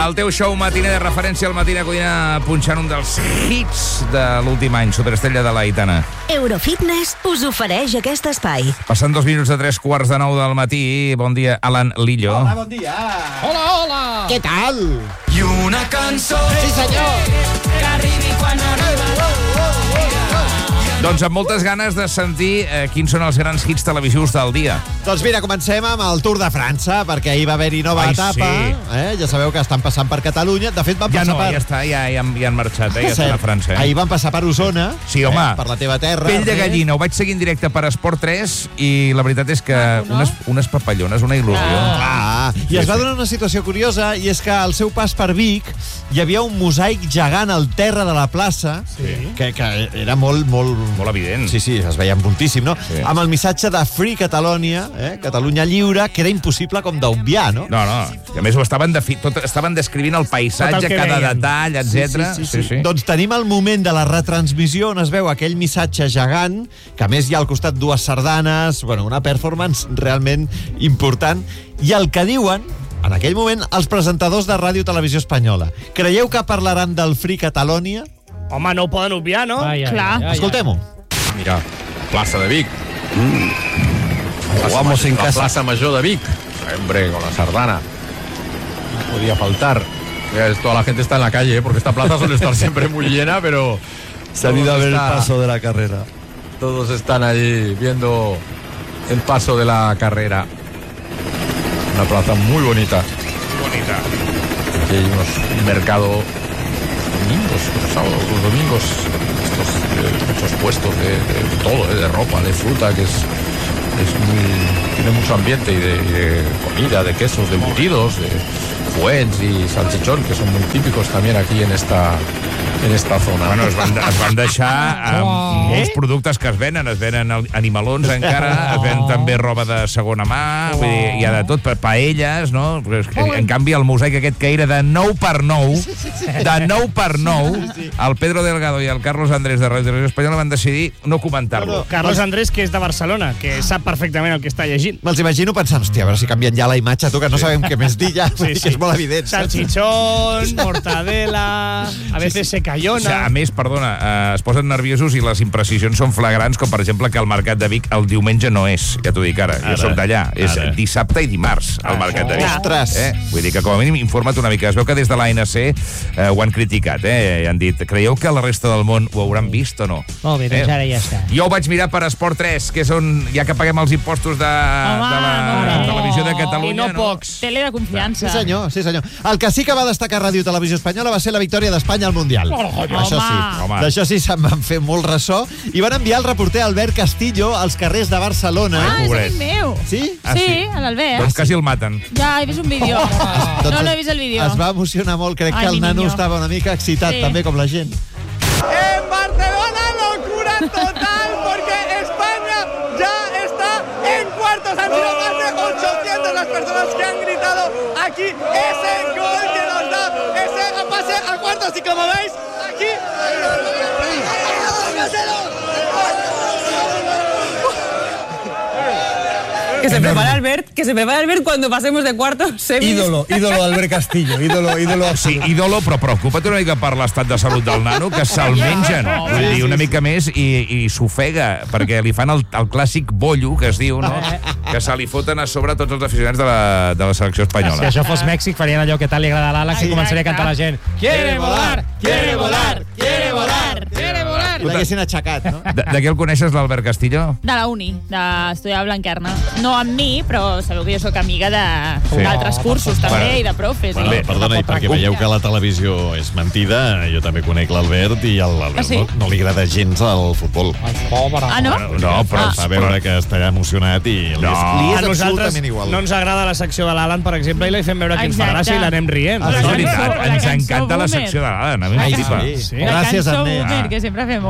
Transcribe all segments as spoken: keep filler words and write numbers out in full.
El teu show matiner de referència al Matiner Codina punxant un dels hits de l'últim any, Superestrella de l'Aitana. Eurofitness us ofereix aquest espai. Passant dos minuts de tres quarts de nou del matí. Bon dia, Alan Lillo. Hola, bon dia. Hola, hola. Què tal? I una cançó Sí, senyor. que arribi quan arriba. Doncs amb moltes ganes de sentir eh, quins són els grans hits televisius del dia. Doncs mira, comencem amb el Tour de França, perquè ahir va haver-hi nova Ai, etapa. sí. Eh? Ja sabeu que estan passant per Catalunya. De fet, van Ja passar no, per... ja està, ja, ja, han- ja han marxat, eh? Ja estan a França. Eh? Ahir van passar per Osona. Sí, home. Eh? Per la teva terra. Pell de eh? gallina, ho vaig seguir en directe per Esport tres i la veritat és que unes, unes papallones, una il·lusió. Ah, i es va donar una situació curiosa, i és que al seu pas per Vic hi havia un mosaic gegant al terra de la plaça, Sí. que, que era molt, molt... Molt evident. Sí, sí, es veia moltíssim, no? Sí. Amb el missatge de Free Catalonia, eh? Catalunya lliure, que era impossible com d'obviar, no? No, no. I a més ho estaven, defi... Tot, estaven descrivint el paisatge, Tot el que cada veien. detall, etcètera. Sí, sí, sí, sí. Doncs tenim el moment de la retransmissió on es veu aquell missatge gegant, que a més hi ha al costat dues sardanes, bueno, una performance realment important, i el que diuen en aquell moment els presentadors de Ràdio Televisió Espanyola. Creieu que parlaran del Free Catalonia? Home, no ho poden obviar, no? Ai, ai, Clar. ai, ai. Escoltem-ho. Mira, plaza de Vic. Plaza Jugamos Ma- en la casa. Plaza Mayor de Vic. Hombre, con la sardana. No podía faltar. Mira, es- toda la gente está en la calle, ¿eh? Porque esta plaza suele estar siempre muy llena, pero... Se han ido a ver el paso de la carrera. Todos están allí viendo el paso de la carrera. Una plaza muy bonita. Bonita. Aquí hay unos, un mercado domingos, los sábados, los domingos, estos, eh, muchos puestos de, de todo, eh, de ropa, de fruta, que es, es muy, tiene mucho ambiente, y de, y de comida, de quesos, de embutidos, de fuets y salchichón, que son muy típicos también aquí en esta, en esta zona. Bueno, es van, es van deixar amb molts productes que es venen. Es venen al- animalons encara, es ven també roba de segona mà, vull dir, hi ha de tot, pa- paelles, no? Però és que, en canvi, el mosaic aquest que era de nou per nou, de nou per nou, el Pedro Delgado i el Carlos Andrés de Ràdio Televisió Espanyola van decidir no comentar-lo. Carlos Andrés, que és de Barcelona, que sap perfectament el que està llegint. Me'ls imagino pensant, hòstia, a veure si canvien ja la imatge, tu, que no sabem què més dir ja, sí, sí. Que és molt evident. saps? Salchichón, mortadela, a veces se O sigui, cayona. a més, perdona, eh, es posen nerviosos i les imprecisions són flagrants, com per exemple que el Mercat de Vic el diumenge no és, ja t'ho dic ara, jo soc d'allà, és dissabte i dimarts al Mercat de Vic. Ostres. Eh? Vull dir que com a mínim informa't una mica. Es veu que des de l'A N C eh, ho han criticat, eh? I han dit, creieu que la resta del món ho hauran vist o no? Molt bé, doncs ara ja està. Jo ho vaig mirar per Esport tres, que és on, ja que paguem els impostos de, Home, de la no. televisió de Catalunya, I no pocs. Tele de confiança. Sí, senyor, sí, senyor. El que sí que va destacar Ràdio Televisió Espanyola va ser la victòria d'Espanya al Mundial. Això sí, Home. d'això sí se'n van fer molt ressò. I van enviar el reporter Albert Castillo als carrers de Barcelona. Ah, és pobret. amic meu. Sí? Ah, sí? Sí, l'Albert. Doncs quasi el maten. Ja he vist un vídeo. No, no he vist el vídeo. Es va emocionar molt, crec Ai, que el mi nano niño. estava una mica excitat, Sí. també, com la gent. En Barcelona, locura total, porque España ya está en cuartos. Han sido más de ochocientas las personas que han gritado aquí ese gol que nos da ese pase a cuartos. Y como veis, aquí... Que se prepara Albert, que se prepara Albert cuando pasemos de cuartos. semis. Ídolo, ídolo Albert Castillo, ídolo, ídolo Sí, ídolo, però preocupa't una mica per l'estat de salut del nano, que se'l mengen. Vull dir, una mica més i, i s'ofega, perquè li fan el, el clàssic bollo, que es diu, no? Que se li foten a sobre tots els aficionats de la, de la selecció Si espanyola. això fos Mèxic, farien allò que tal li agrada a l'Àlex i començaria a cantar la gent. Quiere volar, quiere volar, quiere volar, quiere volar. I l'haguessin aixecat, no? De, de què el coneixes, l'Albert Castillo? De la uni, d'estudiar a Blanquerna. No amb mi, però sabeu que jo sóc amiga Sí. d'altres cursos també Bueno. i de profes. Bueno, i bé, Perdona, i perquè veieu que la televisió és mentida, jo també conec l'Albert i a l'Albert Ah, sí? no, no li agrada gens el futbol. Ah, no? Bueno, no, però... Ah. Fa veure que està emocionat i li No. és, Li és A nosaltres absolutament igual. no ens agrada la secció de l'Alan, per exemple, i li fem veure que ens fa Exacte. gràcia i l'anem rient. Ah, És sí. veritat, La ens cançó encanta la boomer. secció de l'Alan. A mi Ai, em flipa. sí. Sí. La Gràcies, cançó Agnès. boomer, que sempre fem molt.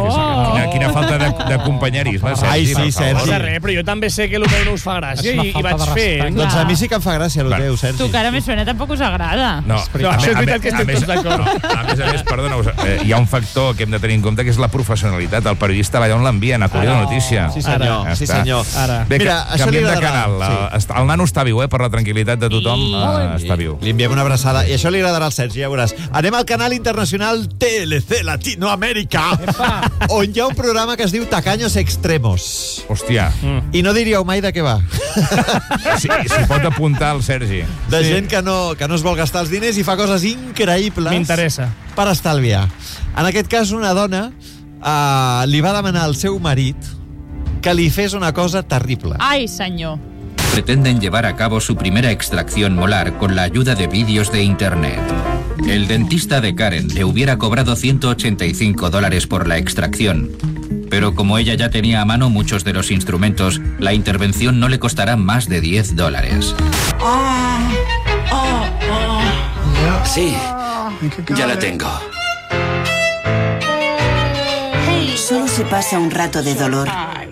Quina, quina falta de, de companyerisme, Sergi. Ai, sí, per favor. Sergi. No passa res, però jo també sé que el meu no us fa gràcia i, i vaig fer. Doncs a mi sí que em fa gràcia el teu, Sergi. Tu, que ara me suena, tampoc us agrada. No, No, això és veritat que estem tots d'acord. No, a més a més, perdona, eh, hi ha un factor que hem de tenir en compte, que és la professionalitat. El periodista va allà on l'envien, a cobrir la notícia. Sí, senyor. Ja Sí, està. senyor. Ara. Bé, Mira, ca- això li canviem de agradarà. canal. El, el nano està viu, eh, per la tranquil·litat de tothom. Eh, està viu. Li enviem una abraçada. I això li agradarà al Sergi, ja veuràs. Anem al canal internacional T L C Latinoamérica, on hi ha un programa que es diu Tacaños Extremos. Hòstia. I no diríeu mai de què va. Sí, s'hi pot apuntar el Sergi. De sí. gent que no, que no es vol gastar els diners i fa coses increïbles M'interessa. per estalviar. En aquest cas, una dona uh, li va demanar al seu marit que li fes una cosa terrible. Ai, senyor. Pretenden llevar a cabo su primera extracción molar con la ayuda de vídeos de internet. El dentista de Karen le hubiera cobrado ciento ochenta y cinco dólares por la extracción. Pero como ella ya tenía a mano muchos de los instrumentos, la intervención no le costará más de diez dólares. Sí, ya la tengo. Solo se pasa un rato de dolor.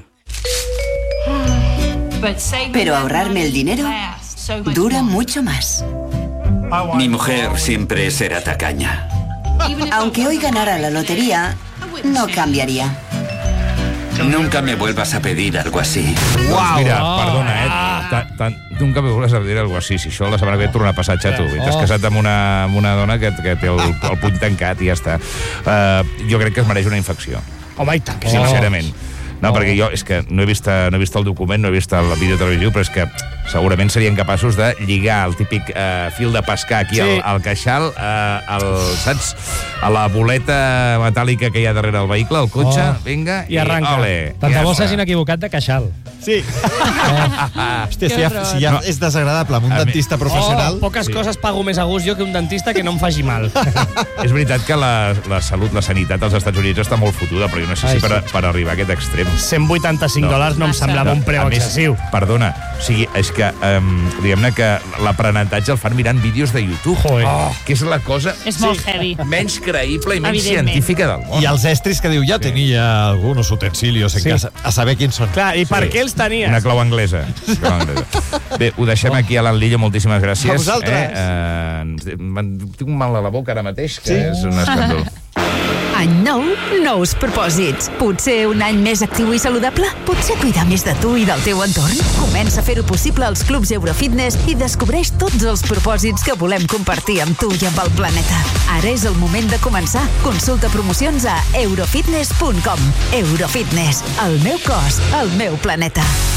Pero ahorrarme el dinero dura mucho más. Mi mujer siempre será tacaña. Aunque hoy ganara la lotería, no cambiaría. Nunca me vuelvas a pedir algo así. Wow. Mira, perdona, eh? Tan, tan, nunca me vulguis dir alguna cosa així. Si això la setmana que ve et torna a passar, xato. I t'has casat amb una, amb una dona que, que té el, el puny tancat i ja està. Uh, jo crec que es mereix una infecció. Home, i tant. Sincerament. No, oh. perquè jo és que no he vist, no he vist el document, no he vist el vídeo televisiu, però és que segurament serien capaços de lligar el típic eh, fil de pescar aquí sí. al, al queixal, eh, el, saps? A la boleta metàl·lica que hi ha darrere el vehicle, el cotxe, oh. vinga, i arranca. Ole, Tant de ja bo està. s'hagin equivocat de queixal. Sí. Hòstia, si ja, si ja és desagradable amb un dentista professional... Oh, poques sí. coses pago més a gust jo que un dentista que no em faci mal. És veritat que la, la salut, la sanitat als Estats Units està molt fotuda, però jo no sé si per, per arribar a aquest extrem. cent vuitanta-cinc no. dòlars no em semblava no, un preu més, excessiu. Perdona, o sigui, és que um, diguem-ne que l'aprenentatge el fan mirant vídeos de YouTube. Joder. Oh, que és la cosa és molt sí. heavy. menys creïble i menys científica del món. I els estris que diu, ja sí. tenia alguns utensilios en sí. casa, a saber quins són. Clar, i per sí. què els tenies? Una clau anglesa. Clau anglesa. Bé, ho deixem aquí a l'Anlillo, moltíssimes gràcies. A vosaltres. Eh, eh, tinc un mal a la boca ara mateix, que sí. és un escàndol. Any nou, nous propòsits. Potser un any més actiu i saludable? Potser cuidar més de tu i del teu entorn? Comença a fer-ho possible als clubs Eurofitness i descobreix tots els propòsits que volem compartir amb tu i amb el planeta. Ara és el moment de començar. Consulta promocions a eurofitness punt com. Eurofitness. El meu cos, el meu planeta.